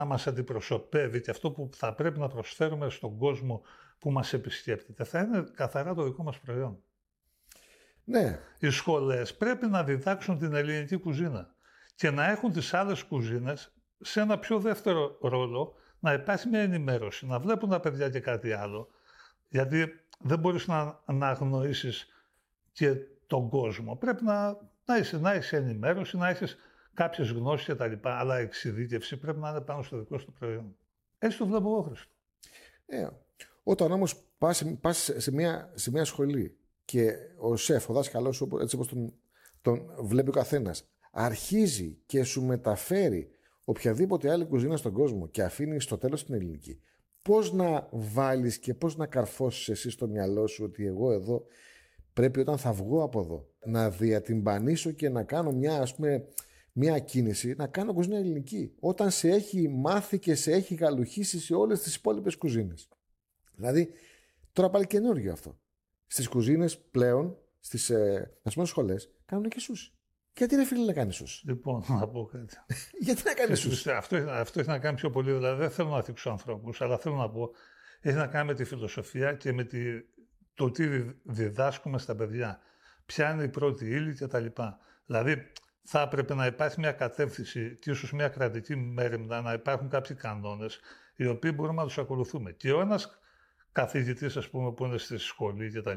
μας αντιπροσωπεύει και αυτό που θα πρέπει να προσφέρουμε στον κόσμο που μας επισκέπτεται θα είναι καθαρά το δικό μας προϊόν. Ναι. Οι σχολές πρέπει να διδάξουν την ελληνική κουζίνα και να έχουν τις άλλες κουζίνες σε ένα πιο δεύτερο ρόλο, να υπάρχει μια ενημέρωση, να βλέπουν τα παιδιά και κάτι άλλο. Γιατί δεν μπορείς να αγνοήσεις και τον κόσμο. Πρέπει να έχεις ενημέρωση, να έχεις κάποιες γνώσεις κτλ. Αλλά η εξειδίκευση πρέπει να είναι πάνω στο δικό σου προϊόν. Έτσι το βλέπω εγώ, Χρήστο. Όταν όμως πας σε μια σχολή και ο σεφ, ο δάσκαλός σου, έτσι όπως τον βλέπει ο καθένας, αρχίζει και σου μεταφέρει οποιαδήποτε άλλη κουζίνα στον κόσμο και αφήνει στο τέλος την ελληνική, πώς να βάλεις και πώς να καρφώσεις εσύ στο μυαλό σου ότι εγώ εδώ πρέπει όταν θα βγω από εδώ να διατυμπανίσω και να κάνω μια κίνηση, να κάνω κουζίνα ελληνική, όταν σε έχει μάθει και σε έχει γαλουχίσει σε όλες τις υπόλοιπες κουζίνες. Δηλαδή, τώρα πάλι καινούργιο αυτό. Στις κουζίνες πλέον, στις σχολές, κάνουν και σούσι. Γιατί ρε φίλε να κάνει σούσι? Λοιπόν, να πω κάτι. Γιατί να κάνει σούσι? Αυτό έχει να κάνει πιο πολύ. Δηλαδή, δεν θέλω να θίξω ανθρώπους, αλλά θέλω να πω, έχει να κάνει με τη φιλοσοφία και με το τι διδάσκουμε στα παιδιά. Ποια είναι η πρώτη ύλη κτλ. Δηλαδή, θα έπρεπε να υπάρχει μια κατεύθυνση και ίσως μια κρατική μέρημνα, να υπάρχουν κάποιοι κανόνες οι οποίοι μπορούμε να τους ακολουθούμε. Και ο ένας καθηγητής, ας πούμε, που είναι στη σχολή κτλ.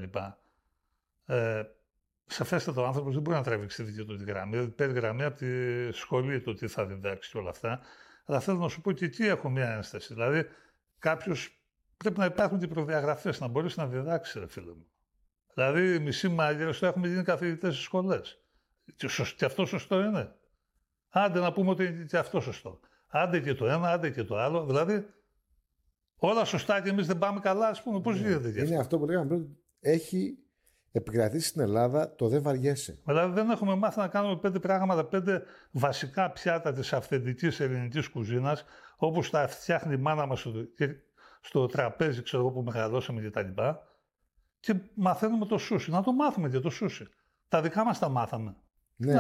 Σαφέστατα ο άνθρωπος δεν μπορεί να τραβήξει τη δική του τη γραμμή. Δηλαδή, παίρνει γραμμή από τη σχολή το τι θα διδάξει και όλα αυτά. Αλλά θέλω να σου πω και εκεί έχω μια ένσταση. Δηλαδή, κάποιος πρέπει να υπάρχουν και προδιαγραφές, να μπορείς να διδάξει, ρε φίλε μου. Δηλαδή, μισοί μάγειρες το έχουμε γίνει καθηγητές στις σχολές. Και αυτό σωστό είναι. Άντε να πούμε ότι είναι και αυτό σωστό. Άντε και το ένα, άντε και το άλλο. Δηλαδή, όλα σωστά και εμείς δεν πάμε καλά, ας πούμε. Πώς γίνεται και αυτό? Είναι αυτό που λέγαμε πριν. Έχει επικρατήσει στην Ελλάδα το δεν βαριέσαι. Δηλαδή, δεν έχουμε μάθει να κάνουμε 5 πράγματα, 5 βασικά πιάτα της αυθεντικής ελληνικής κουζίνας, όπως τα φτιάχνει η μάνα μας στο τραπέζι, ξέρω εγώ, που μεγαλώσαμε κτλ. Και μαθαίνουμε το σούσι. Να το μάθουμε και το σούσι. Τα δικά μας τα μάθαμε. Ναι.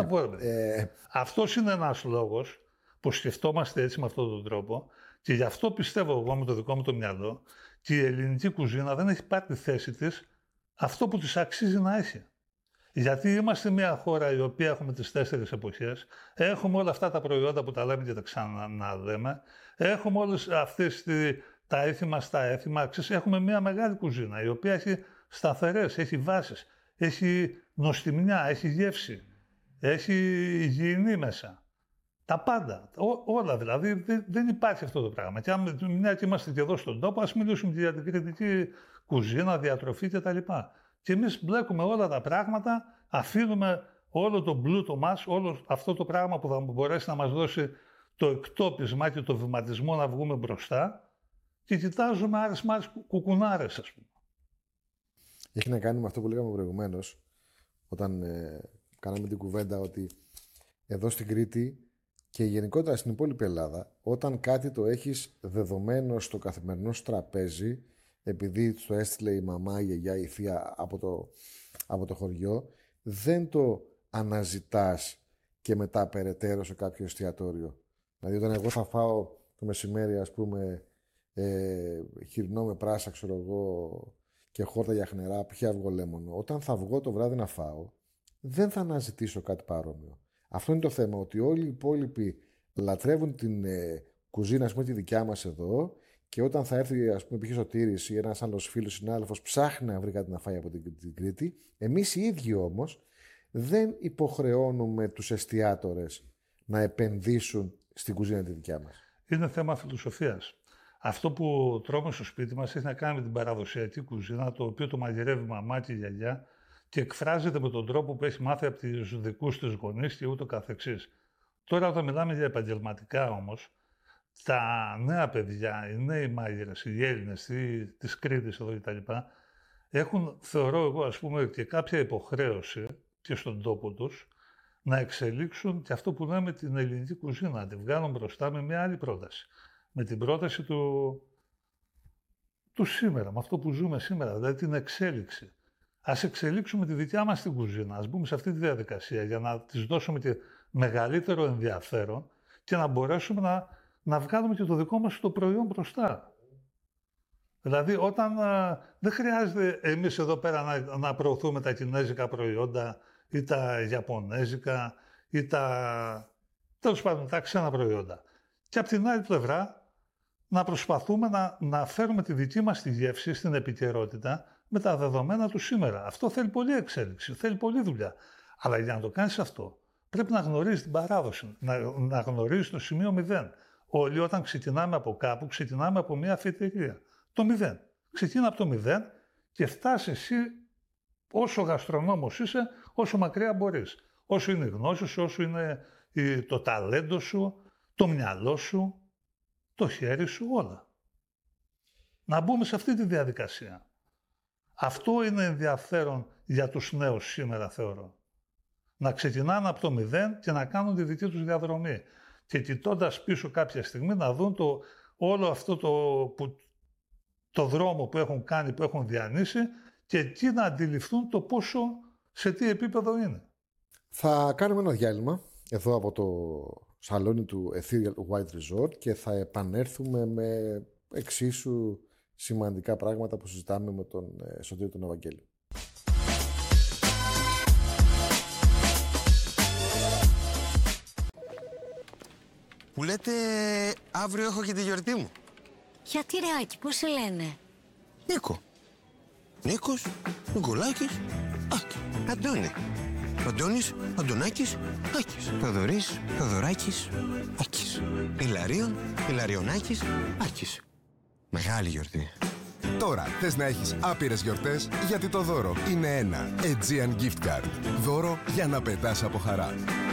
Αυτός είναι ένας λόγος που σκεφτόμαστε έτσι με αυτόν τον τρόπο και γι' αυτό πιστεύω εγώ με το δικό μου το μυαλό και η ελληνική κουζίνα δεν έχει πάρει τη θέση της αυτό που της αξίζει να έχει. Γιατί είμαστε μια χώρα η οποία έχουμε τις 4 εποχές, έχουμε όλα αυτά τα προϊόντα που τα λέμε και τα ξαναλέμε, έχουμε όλες αυτές τα έθιμα στα έθιμα, έχουμε μια μεγάλη κουζίνα η οποία έχει σταθερές, έχει βάσεις, έχει νοστιμιά, έχει γεύση, έχει υγιεινή μέσα. Τα πάντα, όλα δηλαδή, δεν υπάρχει αυτό το πράγμα. Και αν μια και είμαστε και εδώ στον τόπο, ας μιλήσουμε και για την κριτική κουζίνα, διατροφή κτλ. Και εμείς μπλέκουμε όλα τα πράγματα, αφήνουμε όλο τον πλούτο μας, όλο αυτό το πράγμα που θα μπορέσει να μας δώσει το εκτόπισμα και το βηματισμό να βγούμε μπροστά και κοιτάζουμε άρες κουκουνάρες, ας πούμε. Έχει να κάνει με αυτό που λέγαμε προηγουμένως, όταν κάναμε την κουβέντα ότι εδώ στην Κρήτη και γενικότερα στην υπόλοιπη Ελλάδα, όταν κάτι το έχεις δεδομένο στο καθημερινό σου τραπέζι, επειδή το έστειλε η μαμά, η γιαγιά, η θεία από το χωριό, δεν το αναζητάς και μετά περαιτέρω σε κάποιο εστιατόριο. Δηλαδή, όταν εγώ θα φάω το μεσημέρι, ας πούμε, χοιρινό με πράσα, ξέρω εγώ, και χόρτα για χνερά, πια αυγολέμονο, όταν θα βγω το βράδυ να φάω, δεν θα αναζητήσω κάτι παρόμοιο. Αυτό είναι το θέμα, ότι όλοι οι υπόλοιποι λατρεύουν την κουζίνα, ας πούμε, τη δικιά μας εδώ, και όταν θα έρθει, ας πούμε, π.χ. ο Τήρης ή ένας άλλος φίλος συνάδελφος ψάχνει να βρει κάτι να φάει από την Κρήτη, εμείς οι ίδιοι όμως δεν υποχρεώνουμε τους εστιάτορες να επενδύσουν στην κουζίνα τη δικιά μας. Είναι θέμα φιλοσοφίας. Αυτό που τρώμε στο σπίτι μας έχει να κάνει με την παραδοσιακή κουζίνα, το οποίο το μαγειρεύει η μαμά και η γιαγιά και εκφράζεται με τον τρόπο που έχει μάθει από τους δικούς της γονείς και ούτω καθεξής. Τώρα, όταν μιλάμε για επαγγελματικά όμως, τα νέα παιδιά, οι νέοι μάγειρες, οι Έλληνες της Κρήτης εδώ κτλ. Έχουν, θεωρώ εγώ, ας πούμε, και κάποια υποχρέωση και στον τόπο τους να εξελίξουν και αυτό που λέμε την ελληνική κουζίνα, να τη βγάλουν μπροστά με μια άλλη πρόταση. Με την πρόταση του σήμερα, με αυτό που ζούμε σήμερα, δηλαδή την εξέλιξη. Ας εξελίξουμε τη δικιά μας την κουζίνα, ας μπούμε σε αυτή τη διαδικασία για να της δώσουμε και μεγαλύτερο ενδιαφέρον και να μπορέσουμε να βγάλουμε και το δικό μας το προϊόν μπροστά. Δηλαδή, όταν δεν χρειάζεται εμείς εδώ πέρα να προωθούμε τα κινέζικα προϊόντα ή τα ιαπωνέζικα ή τέλος πάντων, τα ξένα προϊόντα. Και από την άλλη πλευρά, να προσπαθούμε να φέρουμε τη δική μας τη γεύση στην επικαιρότητα με τα δεδομένα του σήμερα. Αυτό θέλει πολλή εξέλιξη, θέλει πολλή δουλειά. Αλλά για να το κάνεις αυτό, πρέπει να γνωρίζεις την παράδοση, να γνωρίζεις το σημείο 0. Όλοι όταν ξεκινάμε από κάπου, ξεκινάμε από μια αφετηρία. Το 0. Ξεκίνα από το 0 και φτάσει εσύ όσο γαστρονόμος είσαι, όσο μακριά μπορείς. Όσο είναι η γνώση σου, όσο είναι το ταλέντο σου, το μυαλό σου, το χέρι σου, όλα. Να μπούμε σε αυτή τη διαδικασία. Αυτό είναι ενδιαφέρον για τους νέους σήμερα, θεωρώ. Να ξεκινάνε από το 0 και να κάνουν τη δική τους διαδρομή. Και κοιτώντας πίσω κάποια στιγμή να δουν όλο αυτό το δρόμο που έχουν κάνει, που έχουν διανύσει και εκεί να αντιληφθούν το πόσο, σε τι επίπεδο είναι. Θα κάνουμε ένα διάλειμμα εδώ από το σαλόνι του Ethereal White Resort και θα επανέλθουμε με εξίσου σημαντικά πράγματα που συζητάμε με τον Σωτήριο τον Ευαγγέλιο. Που λέτε αύριο έχω και τη γιορτή μου. Γιατί ρε Άκη, πώς σε λένε? Νίκο. Νίκος, Νικολάκης, Άκη. Αντώνη. Αντώνης, Αντωνάκης, Άκης. Θοδωρής, Θοδωράκης, Άκης. Ηλαρίων, Ηλαριονάκης, Άκης. Μεγάλη γιορτή. Τώρα θες να έχεις άπειρες γιορτές, γιατί το δώρο είναι ένα Aegean Gift Card. Δώρο για να πετάς από χαρά.